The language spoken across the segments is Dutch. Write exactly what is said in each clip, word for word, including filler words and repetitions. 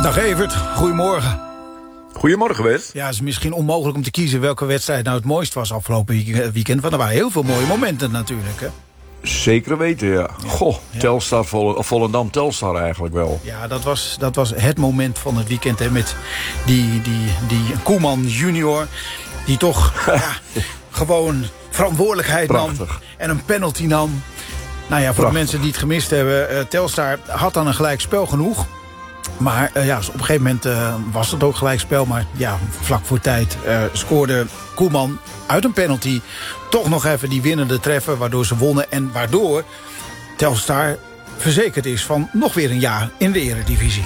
Dag Evert, goedemorgen. Goedemorgen, Wes. Ja, het is misschien onmogelijk om te kiezen welke wedstrijd nou het mooist was afgelopen weekend. Want er waren heel veel mooie momenten natuurlijk, hè? Zeker weten, ja. Goh, ja. Telstar, of Volendam, Telstar eigenlijk wel. Ja, dat was, dat was het moment van het weekend, hè, met die, die, die Koeman junior, die toch ja, gewoon verantwoordelijkheid Prachtig. nam en een penalty nam. Nou ja, voor Prachtig. de mensen die het gemist hebben, uh, Telstar had dan een gelijkspel genoeg. Maar uh, ja, op een gegeven moment uh, was het ook gelijkspel. Maar ja, vlak voor tijd uh, scoorde Koeman uit een penalty toch nog even die winnende treffer, waardoor ze wonnen. En waardoor Telstar verzekerd is van nog weer een jaar in de Eredivisie.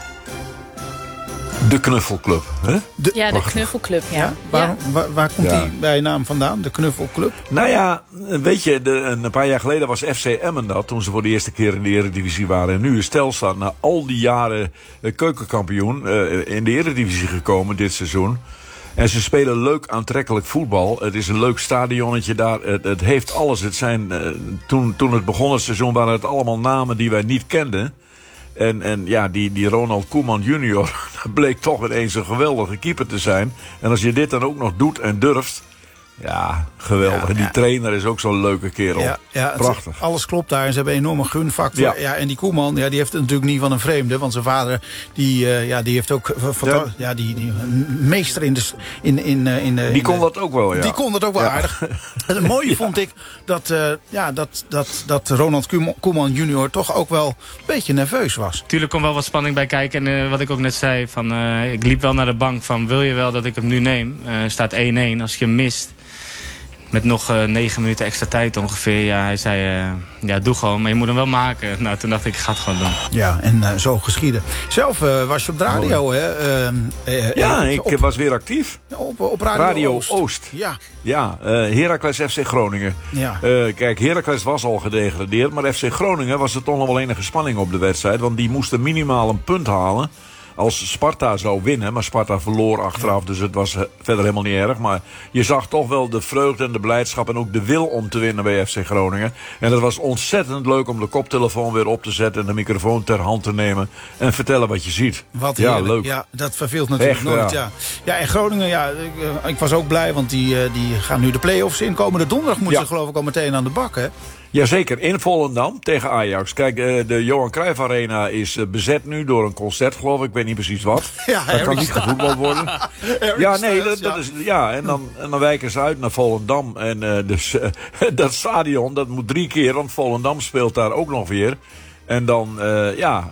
De knuffelclub, hè? De, ja, de Prachtig. knuffelclub, ja. ja waar, waar, waar komt ja. die bij naam vandaan, de knuffelclub? Nou ja, weet je, de, een paar jaar geleden was F C Emmen dat, toen ze voor de eerste keer in de Eredivisie waren. En nu is Telstar na al die jaren uh, keukenkampioen uh, in de Eredivisie gekomen dit seizoen. En ze spelen leuk, aantrekkelijk voetbal. Het is een leuk stadionnetje daar. Het, het heeft alles. Het zijn, uh, toen, toen het begon het seizoen waren het allemaal namen die wij niet kenden. En, en ja, die, die Ronald Koeman junior bleek toch ineens een geweldige keeper te zijn. En als je dit dan ook nog doet en durft, ja, geweldig. Ja, en die ja. trainer is ook zo'n leuke kerel. Ja, ja, Prachtig. Het, alles klopt daar en ze hebben een enorme gunfactor. Ja. Ja, en die Koeman, ja, die heeft het natuurlijk niet van een vreemde. Want zijn vader, die, uh, ja, die heeft ook ja. Ja, die, die meester in de... In, in, in, in, die in kon de, dat ook wel, ja. Die kon dat ook wel ja. aardig. Het mooie ja. vond ik dat, uh, ja, dat, dat, dat Ronald Koeman junior toch ook wel een beetje nerveus was. Tuurlijk komt wel wat spanning bij kijken. En uh, wat ik ook net zei, van, uh, ik liep wel naar de bank van, wil je wel dat ik hem nu neem? Uh, staat één-één, als je hem mist. Met nog uh, negen minuten extra tijd ongeveer. Ja, hij zei, uh, ja, doe gewoon, maar je moet hem wel maken. Nou, toen dacht ik, ik ga het gewoon doen. Ja, en uh, zo geschieden. Zelf uh, was je op de radio, hè? Uh, uh, ja, uh, ik op, was weer actief. Op, op Radio, radio Oost. Oost. Ja. Ja, uh, Heracles F C Groningen. Ja. Uh, kijk, Heracles was al gedegradeerd, maar F C Groningen was er toch nog wel enige spanning op de wedstrijd. Want die moesten minimaal een punt halen als Sparta zou winnen. Maar Sparta verloor achteraf, dus het was verder helemaal niet erg. Maar je zag toch wel de vreugde en de blijdschap en ook de wil om te winnen bij F C Groningen. En het was ontzettend leuk om de koptelefoon weer op te zetten en de microfoon ter hand te nemen en vertellen wat je ziet. Wat ja, leuk. Ja, dat verveelt natuurlijk Echt, nooit. Ja. Ja. ja, en Groningen, ja, ik, ik was ook blij, want die, die gaan nu de play-offs in. Komende donderdag moeten ja. ze geloof ik al meteen aan de bak, hè? Jazeker, in Volendam tegen Ajax. Kijk, de Johan Cruijff Arena is bezet nu door een concert, geloof ik. Ik weet niet precies wat. Ja, dat kan niet gevoetbald worden. ja, nee, dat, dat is, ja en, dan, en dan wijken ze uit naar Volendam. En uh, dus, uh, dat stadion, dat moet drie keer, want Volendam speelt daar ook nog weer. En dan, uh, ja,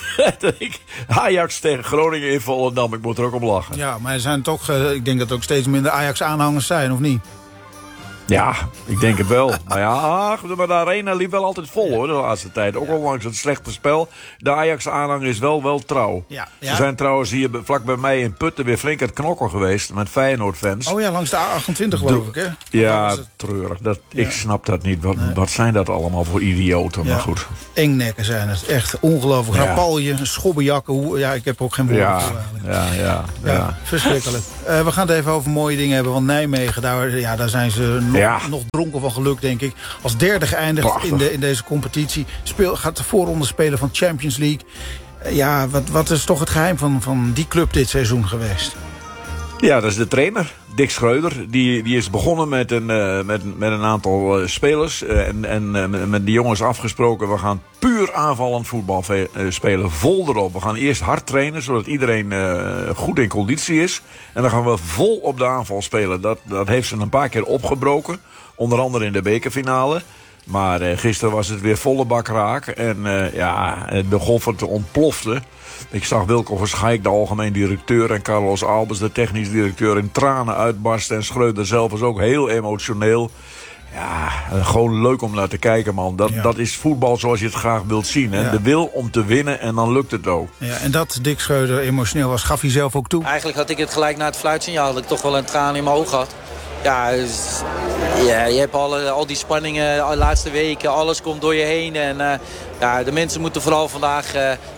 Ajax tegen Groningen in Volendam. Ik moet er ook om lachen. Ja, maar er zijn toch, uh, ik denk dat er ook steeds minder Ajax-aanhangers zijn, of niet? Ja, ik denk het wel. Maar ja, maar de arena liep wel altijd vol, hoor, de laatste tijd. Ook ondanks het slechte spel. De Ajax-aanhang is wel, wel trouw. Ja, ja. Ze zijn trouwens hier vlak bij mij in Putten weer flink aan het knokken geweest met Feyenoord-fans. Oh ja, langs de A achtentwintig geloof ik, hè? Ja, treurig. Dat, ja. Ik snap dat niet. Wat, nee. wat zijn dat allemaal voor idioten? Ja. Maar goed. Engnekken zijn het. Echt ongelooflijk. Ja. Rapalje, schobbenjakken. Ja, ik heb ook geen woorden ja. voor eigenlijk. Ja, ja, ja. ja. Verschrikkelijk. Uh, we gaan het even over mooie dingen hebben. Want Nijmegen, daar, ja, daar zijn ze nog, ja. nog dronken van geluk, denk ik. Als derde geëindigd in, de, in deze competitie. Speel, gaat de voorronde spelen van Champions League. Uh, ja, wat, wat is toch het geheim van, van die club dit seizoen geweest? Ja, dat is de trainer, Dick Schreuder. Die, die is begonnen met een, uh, met, met een aantal uh, spelers. Uh, en en uh, met, met die jongens afgesproken, we gaan puur aanvallend voetbal ve- uh, spelen. Vol erop. We gaan eerst hard trainen, zodat iedereen uh, goed in conditie is. En dan gaan we vol op de aanval spelen. Dat, dat heeft ze een paar keer opgebroken. Onder andere in de bekerfinale. Maar uh, gisteren was het weer volle bak raak. En uh, ja, de Goffert ontplofte. Ik zag Wilco Verschijk, de algemeen directeur, en Carlos Albers, de technisch directeur, in tranen uitbarsten. En Schreuder zelf was ook heel emotioneel. Ja, gewoon leuk om naar te kijken, man. Dat, ja. dat is voetbal zoals je het graag wilt zien. Hè? Ja. De wil om te winnen en dan lukt het ook. Ja, en dat Dick Schreuder emotioneel was, gaf hij zelf ook toe? Eigenlijk had ik het gelijk na het fluitsignaal, had ik toch wel een traan in mijn oog gehad. Ja, dus, ja, je hebt alle, al die spanningen de laatste weken, alles komt door je heen. En uh, ja, de mensen moeten vooral vandaag uh,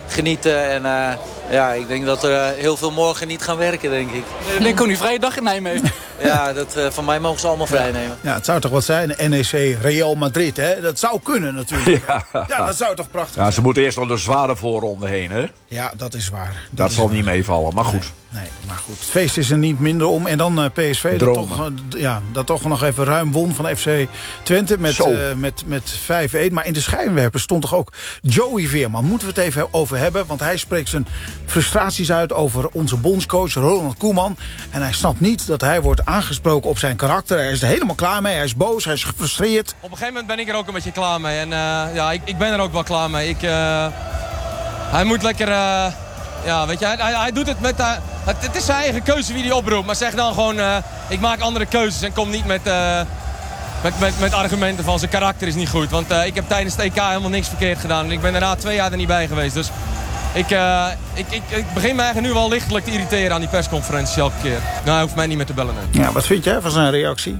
genieten. En uh, ja, ik denk dat er uh, heel veel morgen niet gaan werken, denk ik. Nee, kon u vrije dag in Nijmegen. Ja, dat, uh, van mij mogen ze allemaal vrij nemen. Ja, het zou toch wat zijn, N E C Real Madrid, hè? Dat zou kunnen natuurlijk. Ja, ja dat zou toch prachtig ja, zijn. Ze moeten eerst al de zware voorronde heen, hè? Ja, dat is waar. Dat, dat is zal waar. niet meevallen, maar goed. Nee, nee, maar goed. Het feest is er niet minder om. En dan uh, P S V, dat toch, uh, ja, dat toch nog even ruim won van F C Twente met, uh, met, met vijf-een. Maar in de schijnwerpers stond toch ook Joey Veerman. Moeten we het even over hebben, want hij spreekt zijn frustraties uit over onze bondscoach Ronald Koeman. En hij snapt niet dat hij wordt aangesproken op zijn karakter. Hij is er helemaal klaar mee, hij is boos, hij is gefrustreerd. Op een gegeven moment ben ik er ook een beetje klaar mee. En uh, ja, ik, ik ben er ook wel klaar mee. Ik, uh, hij moet lekker... Uh, ja, weet je, hij, hij doet het met... Uh, het, het is zijn eigen keuze wie hij oproept. Maar zeg dan gewoon, uh, ik maak andere keuzes en kom niet met, uh, met, met, met argumenten van zijn karakter is niet goed. Want uh, ik heb tijdens het E K helemaal niks verkeerd gedaan. En ik ben daarna twee jaar er niet bij geweest. Dus ik, uh, ik, ik, ik begin me eigenlijk nu wel lichtelijk te irriteren aan die persconferenties elke keer. Nou, hij hoeft mij niet meer te bellen. Nee. Ja, wat vind jij van zijn reactie?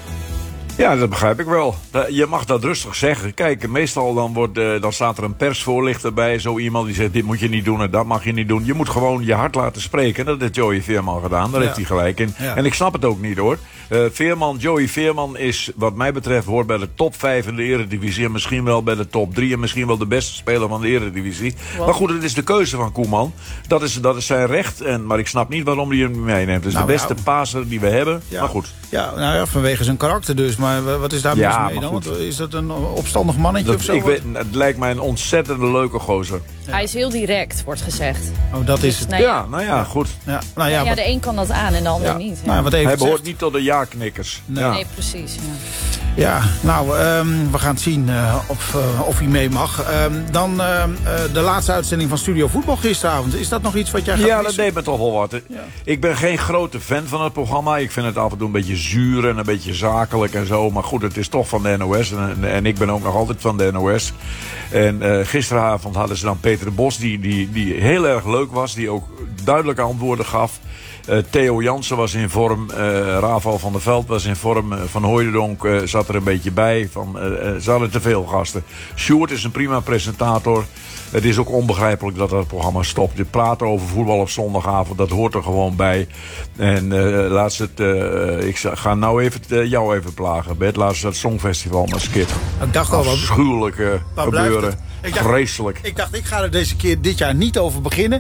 Ja, dat begrijp ik wel. Je mag dat rustig zeggen. Kijk, meestal dan, wordt, uh, dan staat er een persvoorlichter bij. Zo iemand die zegt, dit moet je niet doen en dat mag je niet doen. Je moet gewoon je hart laten spreken. Dat heeft Joey Veerman gedaan. Daar ja. heeft hij gelijk in. Ja. En ik snap het ook niet, hoor. Uh, Veerman, Joey Veerman is, wat mij betreft, hoort bij de top vijf in de Eredivisie. En misschien wel bij de top drie. En misschien wel de beste speler van de Eredivisie. Wow. Maar goed, het is de keuze van Koeman. Dat is, dat is zijn recht. En, maar ik snap niet waarom hij hem meeneemt. Het is nou, de beste nou, paser die we hebben. Ja. Maar goed. Ja, nou ja, vanwege zijn karakter dus. Maar wat is daar mis ja, mee dan? Want is dat een opstandig mannetje dat, of zo? Ik weet, het lijkt mij een ontzettende leuke gozer. Ja. Hij is heel direct, wordt gezegd. Oh, dat is het. Nou ja, ja, nou ja, goed. Ja, nou ja, ja, ja de een kan dat aan en de ander ja. niet. Ja. Nou, wat even Hij behoort gezegd. niet tot de ja-knikkers. Nee, ja. nee precies. Ja. Ja, nou, um, we gaan het zien uh, of, uh, of hij mee mag. Um, dan uh, uh, de laatste uitzending van Studio Voetbal gisteravond. Is dat nog iets wat jij gaat Ja, missen? dat deed me toch wel wat. Ja. Ik ben geen grote fan van het programma. Ik vind het af en toe een beetje zuur en een beetje zakelijk en zo. Maar goed, het is toch van de N O S. En, en ik ben ook nog altijd van de N O S. En uh, gisteravond hadden ze dan Peter de Bos, die, die, die heel erg leuk was. Die ook duidelijke antwoorden gaf. Uh, Theo Jansen was in vorm, uh, Rafael van der Veld was in vorm, uh, Van Hooijdonk uh, zat er een beetje bij. Van, uh, uh, ze hadden te veel gasten. Sjoerd is een prima presentator. Het is ook onbegrijpelijk dat dat programma stopt. Je praten over voetbal op zondagavond, dat hoort er gewoon bij. En uh, laat ze het, uh, ik ga nou even uh, jou even plagen, Bert. Laat ze het Songfestival maar skippen. Ik dacht al wat. Afschuwelijke gebeuren. Ik dacht, Vreselijk. Ik dacht, ik ga er deze keer dit jaar niet over beginnen.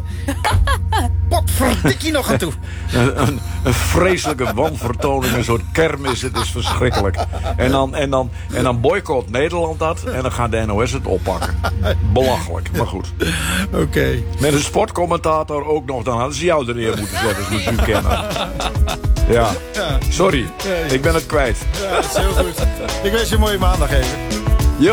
Potverdikkie nog aan toe. Een, een, een vreselijke wanvertoning, een soort kermis, het is verschrikkelijk. En dan, en dan, en dan boycott Nederland dat en dan gaat de N O S het oppakken. Belachelijk, maar goed. Oké. Okay. Met een sportcommentator ook nog, dan hadden ze jou er neer moeten zetten, zoals u kennen. Ja, sorry, ik ben het kwijt. Ja, dat is heel goed. Ik wens je een mooie maandag even.